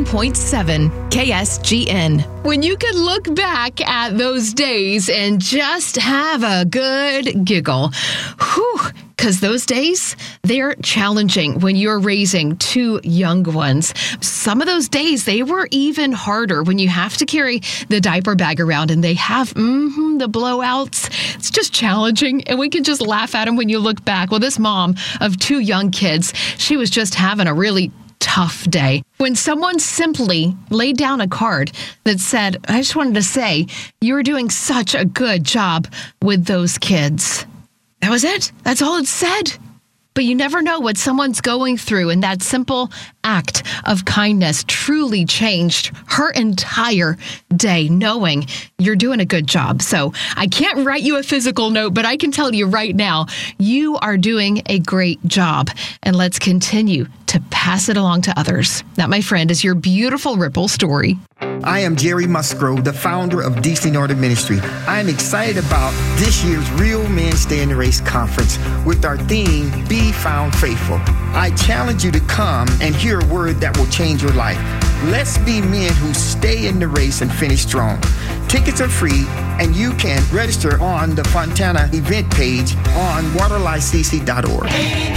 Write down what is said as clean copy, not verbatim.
91.7 KSGN. When you could look back at those days and just have a good giggle. Whew. Because those days, they're challenging when you're raising two young ones. Some of those days, they were even harder when you have to carry the diaper bag around and they have the blowouts. It's just challenging, and we can just laugh at them when you look back. Well, this mom of two young kids, she was just having a really tough day when someone simply laid down a card that said, I just wanted to say, you're doing such a good job with those kids. That was it. That's all it said. But you never know what someone's going through, and that simple act of kindness truly changed her entire day, knowing you're doing a good job. So I can't write you a physical note, but I can tell you right now, you are doing a great job. And let's continue to pass it along to others. That, my friend, is your beautiful Ripple story. I am Jerry Musgrove, the founder of DC Northern Ministry. I am excited about this year's Real Men Stay in the Race conference with our theme, Be Found Faithful. I challenge you to come and hear a word that will change your life. Let's be men who stay in the race and finish strong. Tickets are free, and you can register on the Fontana event page on waterlifecc.org.